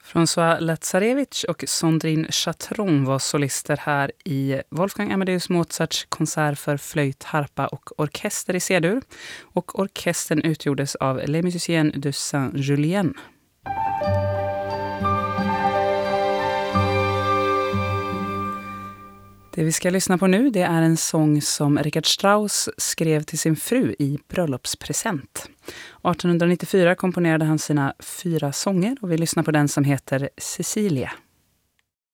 François Lazarevich och Sandrine Chatron var solister här i Wolfgang Amadeus Mozarts konsert för flöjt, harpa och orkester i C-dur. Och orkestern utgjordes av Les Musiciens de Saint-Julien. Det vi ska lyssna på nu, det är en sång som Richard Strauss skrev till sin fru i bröllopspresent. 1894 komponerade han sina 4 sånger och vi lyssnar på den som heter Cecilia.